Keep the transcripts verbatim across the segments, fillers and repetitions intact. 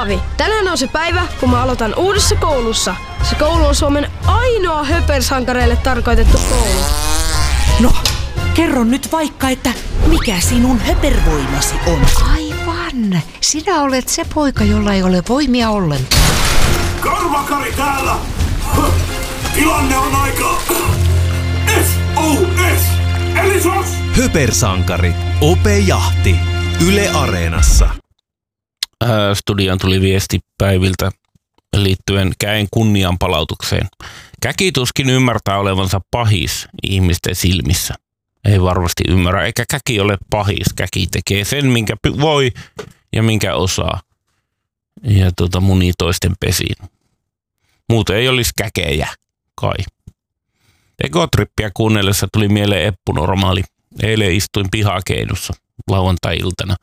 Paavi, tänään on se päivä, kun mä aloitan uudessa koulussa. Se koulu on Suomen ainoa höpersankareille tarkoitettu koulu. No, kerro nyt vaikka, että mikä sinun höpervoimasi on? Aivan. Sinä olet se poika, jolla ei ole voimia ollenkaan. Karvakari täällä! Tilanne on aika... S O S! Eli sos! Höpersankari. Ope Jahti. Yle Areenassa. Studion tuli viesti Päiviltä liittyen käen kunnianpalautukseen. Käki tuskin ymmärtää olevansa pahis ihmisten silmissä. Ei varmasti ymmärrä, eikä käki ole pahis. Käki tekee sen, minkä voi ja minkä osaa. Ja tuota munii toisten pesiin. Muuten ei olisi käkejä, kai. Egotrippiä kuunnellessa tuli mieleen Eppu Normaali. Eilen istuin pihakeinussa lauantai-iltana.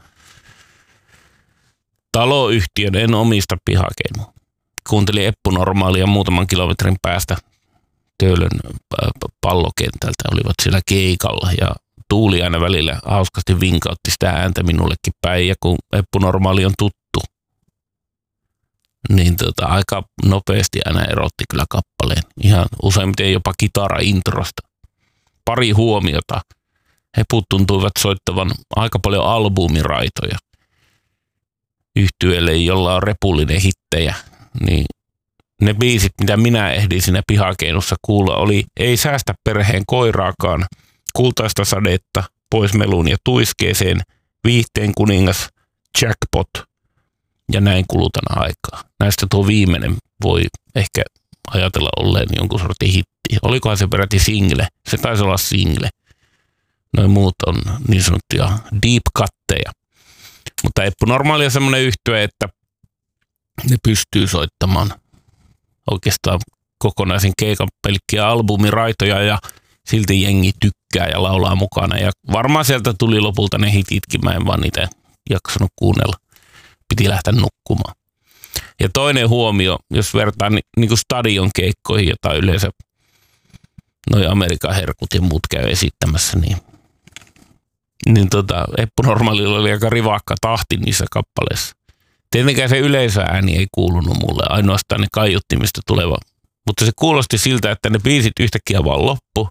Taloyhtiön, en omista pihakeinua. Kuuntelin Eppu Normaalia muutaman kilometrin päästä Töölön pallokentältä. Olivat siellä keikalla ja Tuuli aina välillä hauskasti vinkautti sitä ääntä minullekin päin. Ja kun Eppu Normaali on tuttu, niin tota, aika nopeasti aina erotti kyllä kappaleen. Ihan useimmiten jopa kitara-introsta. Pari huomiota. Heput tuntuivat soittavan aika paljon albumiraitoja. Yhtyeelle, jolla on repullinen hittejä, niin ne biisit, mitä minä ehdin siinä pihakeinussa kuulla, oli Ei säästä perheen koiraakaan, Kultaista sadetta, Pois meluun ja tuiskeeseen, Viihteen kuningas, Jackpot ja Näin kulutan aikaa. Näistä tuo viimeinen voi ehkä ajatella olleen jonkun sortin hitti. Olikohan se peräti single? Se taisi olla single. Noin muut on niin sanottuja deep cutteja. Mutta Eppu Normaali on semmoinen yhtye, että ne pystyy soittamaan oikeastaan kokonaisen keikan pelkkiä albumiraitoja ja silti jengi tykkää ja laulaa mukana. Ja varmaan sieltä tuli lopulta ne hititkin, mä en vaan niitä jaksanut kuunnella. Piti lähteä nukkumaan. Ja toinen huomio, jos vertaa ni, niin kuin stadion keikkoihin, jota yleensä noi Amerikan herkut ja muut käy esittämässä, niin niin tota, Eppu Normaalilla oli aika rivakka tahti niissä kappaleissa. Tietenkään se yleisöääni ei kuulunut mulle, ainoastaan ne kaiuttimista tuleva. Mutta se kuulosti siltä, että ne biisit yhtäkkiä vaan loppu.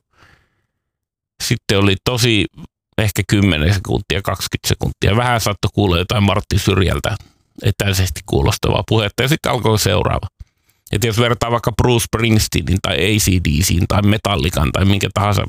Sitten oli tosi ehkä kymmenen sekuntia, kaksikymmentä sekuntia. Vähän saattoi kuulla jotain Martti Syrjältä etäisesti kuulostavaa puhetta ja sitten alkoi seuraava. Et jos vertaa vaikka Bruce Springsteenin tai A C D C:in tai Metallican tai minkä tahansa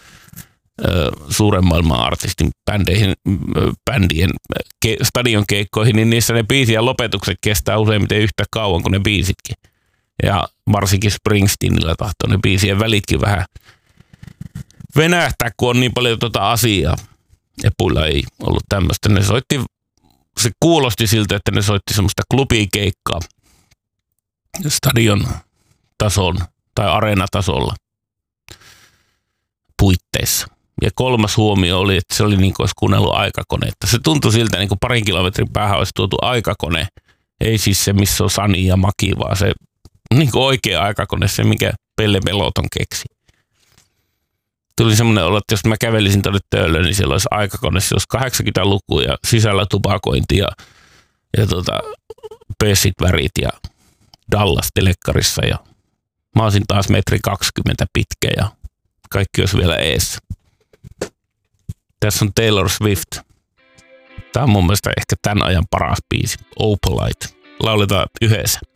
suuren maailman artistin bändeihin, bändien ke, stadion keikkoihin, niin niissä ne biisien lopetukset kestää useimmiten yhtä kauan kuin ne biisitkin. Ja varsinkin Springsteenillä tahtoo ne biisien välitkin vähän venähtää, kun on niin paljon tuota asiaa. Epuilla ei ollut tämmöistä. Ne soitti, se kuulosti siltä, että ne soitti semmoista klubikeikkaa stadion tason tai areenatasolla puitteissa. Ja kolmas huomio oli, että se oli niin kuin olisi kuunnellut aikakonetta. Se tuntui siltä, niin kuin parin kilometrin päähän olisi tuotu aikakone. Ei siis se, missä on Sani ja Maki, vaan se niin kuin oikea aikakone, se mikä Pelle Meloton keksi. Tuli semmoinen olo, että jos mä kävelisin tuonne Töölöön, niin siellä olisi aikakone, se olisi kahdeksankymmentä-luku ja sisällä tupakointi ja, ja tota, pessit värit ja Dallas telekkarissa. Ja mä olisin taas metri kaksikymmentä pitkä ja kaikki olisi vielä eessä. Tässä on Taylor Swift. Tämä on mun mielestä ehkä tämän ajan paras biisi. Opalite. Lauletaan yhdessä.